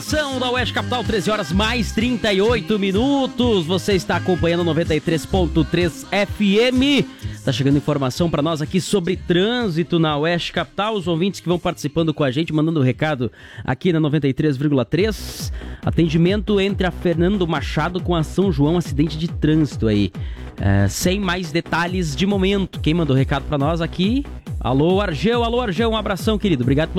São da Oeste Capital, 13 horas mais 38 minutos. Você está acompanhando 93.3 FM. Tá chegando informação para nós aqui sobre trânsito na Oeste Capital. Os ouvintes que vão participando com a gente, mandando recado aqui na 93,3. Atendimento entre a Fernando Machado com a São João, acidente de trânsito aí. Sem mais detalhes de momento. Quem mandou recado para nós aqui? Alô, Argeu, um abração, querido. Obrigado pelo